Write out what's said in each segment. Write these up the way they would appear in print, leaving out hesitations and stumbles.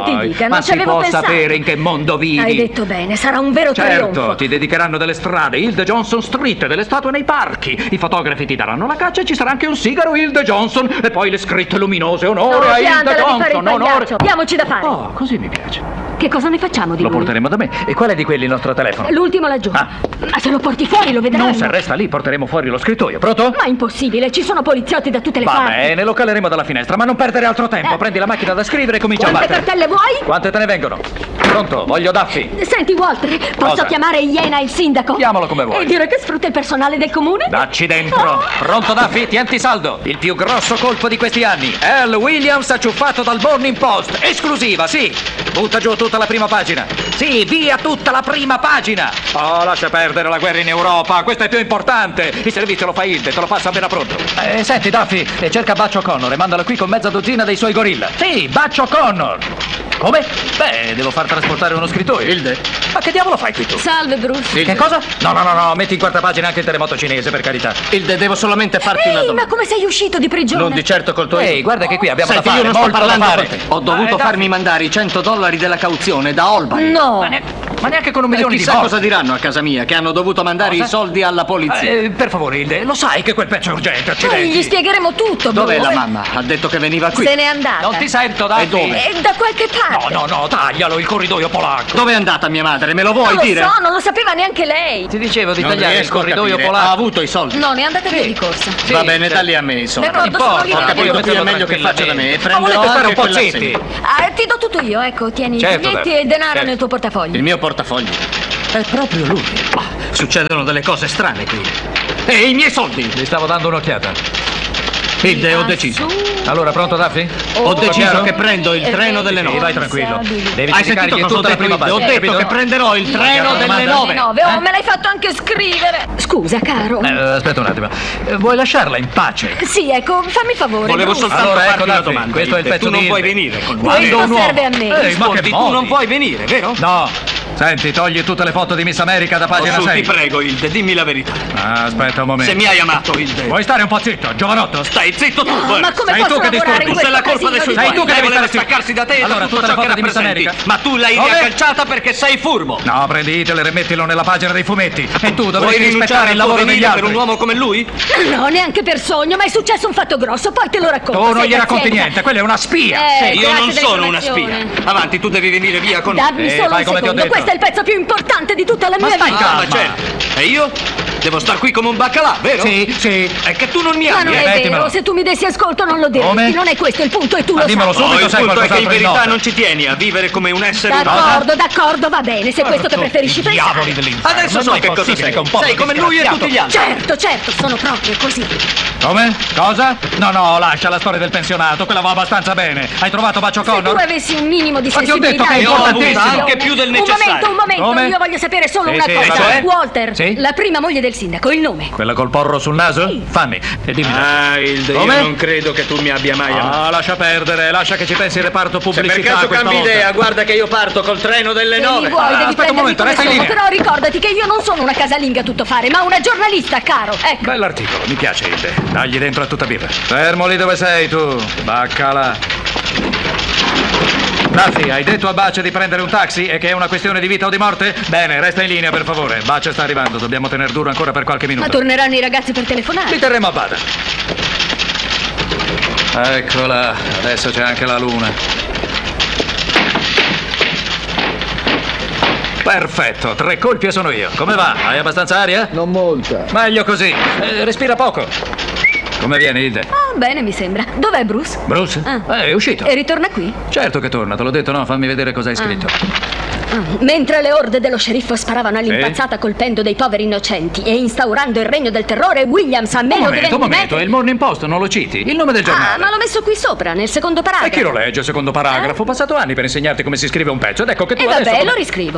ti dica, non ma ci avevo si può pensato. sapere in che mondo vivi? Hai detto bene, sarà un vero trionfo. Certo, ti dedicheranno delle strade, Hilde Johnson Street, delle statue nei parchi. I fotografi ti daranno la caccia e ci sarà anche un sigaro Hilde Johnson e poi le scritte luminose. Onore a Hilde piantala di fare il Johnson, onore. pagliaccio. Diamoci da fare. Oh, così mi piace. Che cosa ne facciamo di Lo lui? porteremo da me. E qual è di quelli il nostro telefono? L'ultimo laggiù. Ah. Ma se lo porti fuori lo vedranno. Non se resta lì, porteremo fuori lo scrittoio. Pronto? Ma impossibile, ci sono poliziotti da tutte le Va parti. bene, lo caleremo dalla finestra, ma non perdere altro tempo. Prendi la macchina da scrivere e comincia a Quante battere. cartelle vuoi? Quante te ne vengono? Pronto, voglio Daffy. Senti, Walter, posso Cosa? chiamare Iena il sindaco? Chiamalo come vuoi. E dire che sfrutta il personale del comune? Dacci dentro. Pronto Daffy, tienti saldo. Il più grosso colpo di questi anni. Al Williams acciuffato dal Morning Post. Esclusiva, sì. Butta giù tutta la prima pagina. Sì, via tutta la prima pagina. Oh, lascia perdere la guerra in Europa. Questo è più importante. Il servizio lo fa Hilde, te lo passa appena pronto. Senti Daffy, cerca Butch O'Connor e mandalo qui con mezza dozzina dei suoi gorilla. Sì, Butch O'Connor. Come? Beh, devo far trasportare uno scrittoio. Hilde? Ma che diavolo fai qui tu? Salve, Bruce. Che cosa? No, metti in quarta pagina anche il terremoto cinese, per carità. Hilde, devo solamente farti una Ehi, domanda. ma come sei uscito di prigione? Non di certo col tuo Ehi, guarda che qui abbiamo Senti, da fare, io non sto molto da parlando fare. con te. Ho dovuto Daffy. farmi mandare i $100 della cauzione da Albany. No. Ma neanche con un milione di Chissà morti. cosa diranno a casa mia, che hanno dovuto mandare Cosa? i soldi alla polizia. Per favore, Hilde, lo sai che quel pezzo è urgente, Poi accidenti. gli spiegheremo tutto, Dov'è Bruce. la mamma? Ha detto che veniva qui. Se n'è andata. Non ti sento, Daffy. E dove? Da qualche parte. No, taglialo, il corridoio polacco. Dove è andata mia madre? Me lo vuoi Non lo dire? so, non lo sapeva neanche lei. Ti dicevo di Non tagliare il riesco a corridoio capire. polacco. Ha avuto i soldi. No, ne è andata via di corsa. Sì, Va bene, certo. dalli a me i soldi. D'accordo, Non sono importa, lì. Ho capito, qui è pensavo meglio che faccia da me. E tranquillamente. prenderò Ma volete stare anche un po' quella zitti? Ti do tutto io, ecco, tieni Certo, i biglietti Daffy. e il denaro Certo. nel tuo portafoglio. Il mio portafoglio. È proprio lui. Succedono delle cose strane qui. E i miei soldi? Gli stavo dando un'occhiata. Hilde, ho deciso. Allora, pronto, Daffy? Ho deciso chiaro? che prendo il treno delle Sì, 9. vai tranquillo. Devi Hai cercare sentito di cosa ho tutta la detto? prima Hilde? pagina, Ho detto capito? che prenderò il treno delle domanda? 9. Oh, me l'hai fatto anche scrivere. Scusa, caro. Aspetta un attimo. Vuoi lasciarla in pace? Sì, ecco, fammi favore. Volevo Bruce. soltanto Allora, farti ecco, una Daffy, domanda. questo è il Hilde. pezzo Tu non di puoi Hilde. venire con Questo me. Quando un serve uomo- a me. ma che Rispondi, tu modi? non puoi venire, vero? No. Senti, togli tutte le foto di Miss America da pagina Su, 6. ti prego, Hilde, dimmi la verità. Aspetta un momento. Se mi hai amato, Hilde. Vuoi stare un po' zitto, giovanotto? Stai zitto tu, No, ma come Sei posso tu che lavorare disturbi. in Tu sei la questo colpa dei suoi casino Sei di tu che guai. devi Voleva stare zitto. staccarsi da te e da Allora, tutto tutte le ciò che foto di Miss rappresenti. America? Ma tu l'hai Dove? riagganciata perché sei furbo. No, prendi Hitler e mettilo nella pagina dei fumetti. E tu Vuoi dovresti rispettare rinunciare il al lavoro tuo degli venire altri. per un uomo come lui? No, neanche per sogno, ma è successo un fatto grosso, poi te lo racconto. Tu non sei gli racconti pazienza. niente, quella è una spia. Sì, Io non grazie sono una dell'informazione. spia. Avanti, tu devi venire via con me. Dammi solo vai un come ti ho secondo, detto. questo è il pezzo più importante di tutta la mia stai vita. calma. Ma certo. E io? Devo star qui come un baccalà, vero? Sì. È che tu non mi Ma ami, non è Mettimelo. vero, se tu mi dessi ascolto non lo diresti. Come? Non è questo il punto e tu Ma lo dimmelo sai. subito, il sai punto è che in qualcos'altro di verità nota. non ci tieni a vivere come un essere umano. D'accordo, va bene, se è questo che preferisci I diavoli pensare. dell'inferno. Adesso so non è che cosa possibile sei. che un popolo Sei come lui e tutti gli altri. Certo, sono proprio così. Come? Cosa? No, lascia la storia del pensionato, quella va abbastanza bene. Hai trovato Bacio Se tu Connor? avessi un minimo di Ma ti ho sensibilità detto che è e di importantissimo. comprensione. Anche più del necessario. Un momento, Come? io voglio sapere solo Sì, una sì, cosa. cioè? Walter, Sì? la prima moglie del sindaco, il nome. Quella col porro sul naso? Fammi, e dimmi. Ah, Hilde, Come? io non credo che tu mi abbia mai amato. Lascia perdere, lascia che ci pensi il reparto Se per pubblicità caso questa cambi volta. idea, guarda che io parto col treno delle Se mi 9. vuoi, devi aspetta un prendermi momento, come resta in sono, linea. però ricordati che io non sono una casalinga a tutto fare, ma una giornalista, caro. Ecco. Bell'articolo, mi piace Hilde. Dagli dentro a tutta birra. Fermo lì dove sei tu, baccala. Daffy, hai detto a Bace di prendere un taxi e che è una questione di vita o di morte? Bene, resta in linea per favore. Bace sta arrivando, dobbiamo tener duro ancora per qualche Ma minuto. torneranno i ragazzi per telefonare. Li terremo a bada. Eccola, adesso c'è anche la luna. Perfetto, 3 colpi e sono io. Come va? Hai abbastanza aria? Non molta. Meglio così. Respira poco. Come viene, Hilde? Ah, bene, mi sembra. Dov'è Bruce? Bruce? Ah. È uscito. E ritorna qui? Certo che torna, te l'ho detto, no? Fammi vedere cosa hai scritto. Mentre le orde dello sceriffo sparavano all'impazzata colpendo dei poveri innocenti e instaurando il regno del terrore, Williams a meno di 20 Un momento, metri... è il Morning Post, non lo citi? Il nome del Ah, giornale. ma l'ho messo qui sopra, nel secondo E paragrafo. chi lo legge, il secondo paragrafo? Ho passato anni per insegnarti come si scrive un pezzo ed ecco che tu E adesso... vabbè, lo riscrivo.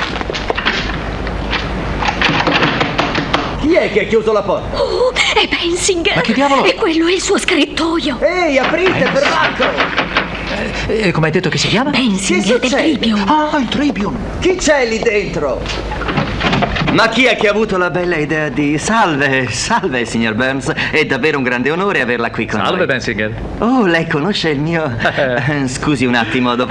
Chi è che ha chiuso la porta? Oh, è Bensinger! Ma che diavolo? E quello è il suo scrittoio! Ehi, aprite, perbacco! come hai detto che si chiama? Bensinger del succede? Tribune! Ah, il Tribune. Chi c'è lì dentro? Ma chi è che ha avuto la bella idea di... Salve, signor Burns. È davvero un grande onore averla qui con Salve, noi. Bensinger. Oh, lei conosce il mio... Scusi un attimo, dovrei...